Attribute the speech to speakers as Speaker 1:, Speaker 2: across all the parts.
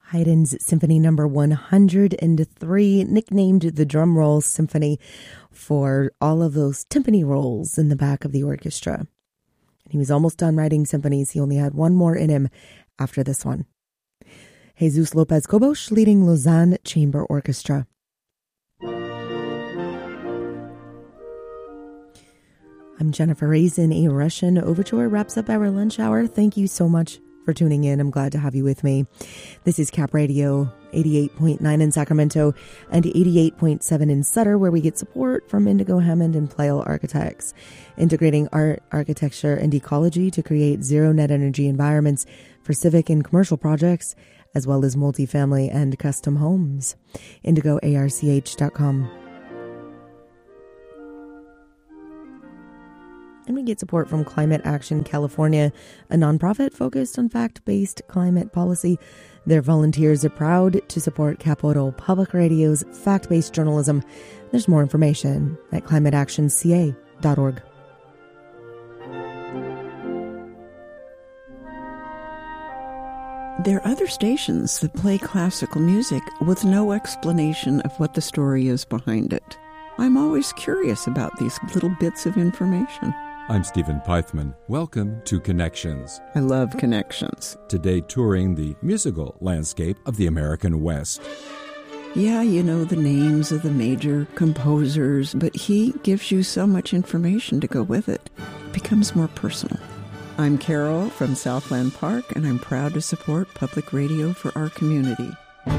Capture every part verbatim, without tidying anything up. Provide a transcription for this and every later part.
Speaker 1: Haydn's Symphony Number one hundred three, nicknamed the Drum Roll Symphony for all of those timpani rolls in the back of the orchestra. And he was almost done writing symphonies. He only had one more in him after this one. Jesus Lopez Cobos leading Lausanne Chamber Orchestra. I'm Jennifer Raisin. A Russian Overture wraps up our lunch hour. Thank you so much for tuning in. I'm glad to have you with me. This is Cap Radio, eighty-eight point nine in Sacramento and eighty-eight point seven in Sutter, where we get support from Indigo Hammond and Pleyel Architects, integrating art, architecture, and ecology to create zero net energy environments for civic and commercial projects, as well as multifamily and custom homes. indigo arch dot com. And we get support from Climate Action California, a nonprofit focused on fact-based climate policy. Their volunteers are proud to support Capital Public Radio's fact-based journalism. There's more information at climate action c a dot org.
Speaker 2: There are other stations that play classical music with no explanation of what the story is behind it. I'm always curious about these little bits of information.
Speaker 3: I'm Stephen Pythman. Welcome to Connections.
Speaker 2: I love Connections.
Speaker 3: Today touring the musical landscape of the American West.
Speaker 2: Yeah, you know the names of the major composers, but he gives you so much information to go with it. It becomes more personal. I'm Carol from Southland Park, and I'm proud to support public radio for our community.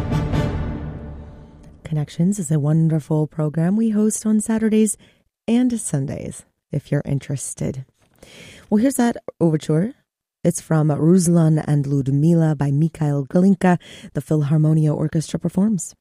Speaker 1: Connections is a wonderful program we host on Saturdays and Sundays, if you're interested. Well, here's that overture. It's from Ruslan and Ludmila by Mikhail Glinka. The Philharmonia Orchestra performs.